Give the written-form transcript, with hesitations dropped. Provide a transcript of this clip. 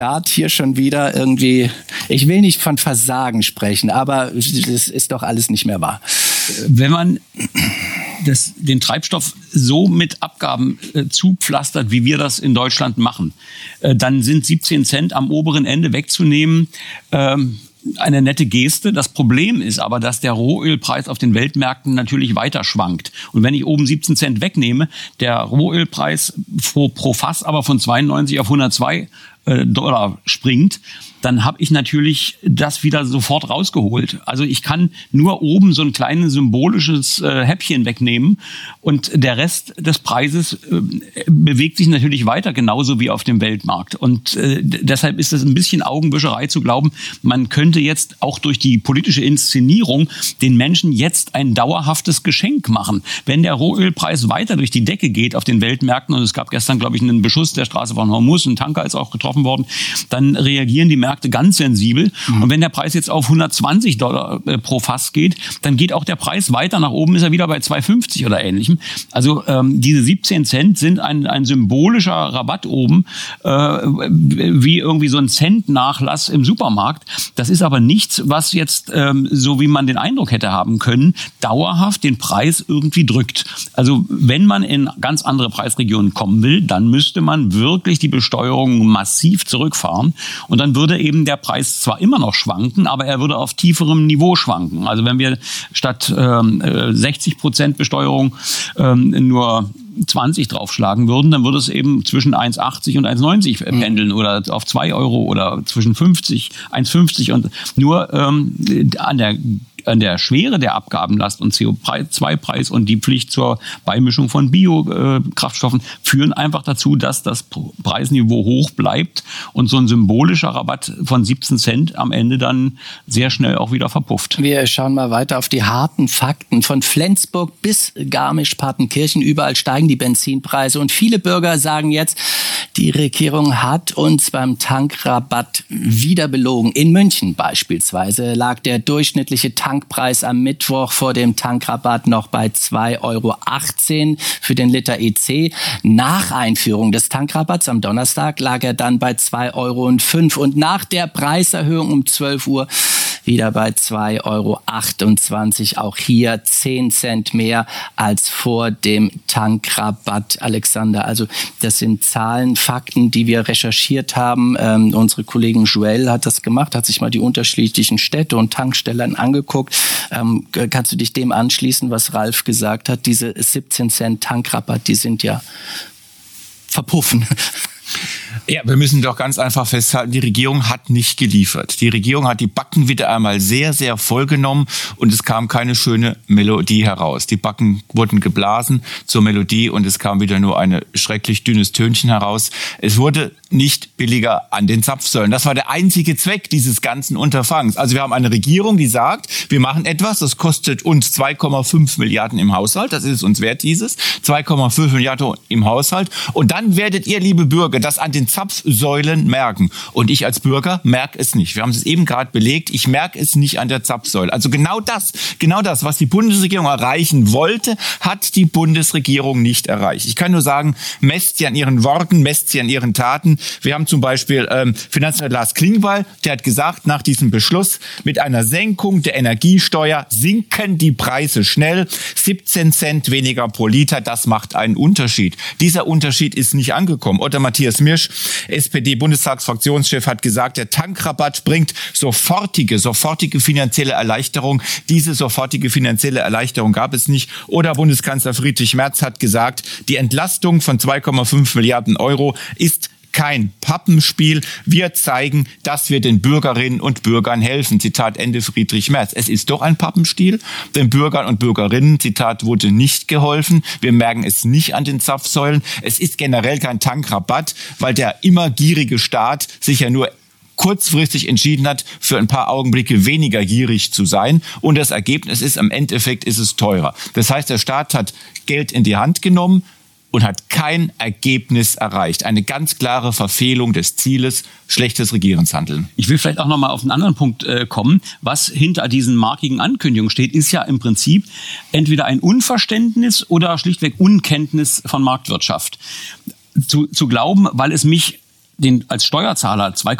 Staat hier schon wieder irgendwie, ich will nicht von Versagen sprechen, aber es ist doch alles nicht mehr wahr. Wenn man den Treibstoff so mit Abgaben zupflastert, wie wir das in Deutschland machen, dann sind 17 Cent am oberen Ende wegzunehmen eine nette Geste. Das Problem ist aber, dass der Rohölpreis auf den Weltmärkten natürlich weiter schwankt. Und wenn ich oben 17 Cent wegnehme, der Rohölpreis pro Fass aber von 92 auf 102 Dollar springt, dann habe ich natürlich das wieder sofort rausgeholt. Also ich kann nur oben so ein kleines symbolisches Häppchen wegnehmen und der Rest des Preises bewegt sich natürlich weiter, genauso wie auf dem Weltmarkt. Und deshalb ist es ein bisschen Augenwischerei zu glauben, man könnte jetzt auch durch die politische Inszenierung den Menschen jetzt ein dauerhaftes Geschenk machen. Wenn der Rohölpreis weiter durch die Decke geht auf den Weltmärkten, und es gab gestern, glaube ich, einen Beschuss der Straße von Hormuz, ein Tanker ist auch getroffen worden, dann reagieren die Märkte ganz sensibel. Und wenn der Preis jetzt auf 120 Dollar pro Fass geht, dann geht auch der Preis weiter nach oben, ist er wieder bei 2,50 oder ähnlichem. Also diese 17 Cent sind ein symbolischer Rabatt oben, wie irgendwie so ein Cent-Nachlass im Supermarkt. Das ist aber nichts, was jetzt, so wie man den Eindruck hätte haben können, dauerhaft den Preis irgendwie drückt. Also wenn man in ganz andere Preisregionen kommen will, dann müsste man wirklich die Besteuerung massiv zurückfahren und dann würde eben der Preis zwar immer noch schwanken, aber er würde auf tieferem Niveau schwanken. Also wenn wir statt 60% Besteuerung nur 20 draufschlagen würden, dann würde es eben zwischen 1,80 und 1,90 pendeln oder auf 2 Euro oder zwischen 1,50 und nur an der Schwere der Abgabenlast und CO2-Preis und die Pflicht zur Beimischung von Biokraftstoffen führen einfach dazu, dass das Preisniveau hoch bleibt und so ein symbolischer Rabatt von 17 Cent am Ende dann sehr schnell auch wieder verpufft. Wir schauen mal weiter auf die harten Fakten. Von Flensburg bis Garmisch-Partenkirchen, überall steigen die Benzinpreise und viele Bürger sagen jetzt, die Regierung hat uns beim Tankrabatt wieder belogen. In München beispielsweise lag der durchschnittliche Tankpreis am Mittwoch vor dem Tankrabatt noch bei 2,18 Euro für den Liter EC. Nach Einführung des Tankrabatts am Donnerstag lag er dann bei 2,05 Euro und nach der Preiserhöhung um 12 Uhr wieder bei 2,28 Euro. Auch hier 10 Cent mehr als vor dem Tankrabatt, Alexander. Also das sind Zahlen, Fakten, die wir recherchiert haben. Unsere Kollegin Joelle hat das gemacht, hat sich mal die unterschiedlichen Städte und Tankstellen angeguckt. Kannst du dich dem anschließen, was Ralf gesagt hat? Diese 17 Cent Tankrabatt, die sind ja verpuffen. Ja, wir müssen doch ganz einfach festhalten, die Regierung hat nicht geliefert. Die Regierung hat die Backen wieder einmal sehr, sehr vollgenommen und es kam keine schöne Melodie heraus. Die Backen wurden geblasen zur Melodie und es kam wieder nur ein schrecklich dünnes Tönchen heraus. Es wurde nicht billiger an den Zapfsäulen. Das war der einzige Zweck dieses ganzen Unterfangs. Also wir haben eine Regierung, die sagt, wir machen etwas, das kostet uns 2,5 Milliarden im Haushalt. Das ist es uns wert, dieses 2,5 Milliarden im Haushalt. Und dann werdet ihr, liebe Bürger, das an den Zapfsäulen merken. Und ich als Bürger merke es nicht. Wir haben es eben gerade belegt. Ich merke es nicht an der Zapfsäule. Also genau das, was die Bundesregierung erreichen wollte, hat die Bundesregierung nicht erreicht. Ich kann nur sagen, messt sie an ihren Worten, messt sie an ihren Taten. Wir haben zum Beispiel Finanzminister Lars Klingbeil, der hat gesagt, nach diesem Beschluss mit einer Senkung der Energiesteuer sinken die Preise schnell. 17 Cent weniger pro Liter, das macht einen Unterschied. Dieser Unterschied ist nicht angekommen. Oder Matthias Mirsch, SPD-Bundestagsfraktionschef, hat gesagt, der Tankrabatt bringt sofortige finanzielle Erleichterung. Diese sofortige finanzielle Erleichterung gab es nicht. Oder Bundeskanzler Friedrich Merz hat gesagt, die Entlastung von 2,5 Milliarden Euro ist kein Pappenspiel. Wir zeigen, dass wir den Bürgerinnen und Bürgern helfen. Zitat Ende Friedrich Merz. Es ist doch ein Pappenspiel. Den Bürgern und Bürgerinnen, Zitat, wurde nicht geholfen. Wir merken es nicht an den Zapfsäulen. Es ist generell kein Tankrabatt, weil der immer gierige Staat sich ja nur kurzfristig entschieden hat, für ein paar Augenblicke weniger gierig zu sein. Und das Ergebnis ist, im Endeffekt ist es teurer. Das heißt, der Staat hat Geld in die Hand genommen und hat kein Ergebnis erreicht. Eine ganz klare Verfehlung des Zieles, schlechtes Regierungshandeln. Ich will vielleicht auch noch mal auf einen anderen Punkt kommen. Was hinter diesen markigen Ankündigungen steht, ist ja im Prinzip entweder ein Unverständnis oder schlichtweg Unkenntnis von Marktwirtschaft. Zu glauben, weil es mich als Steuerzahler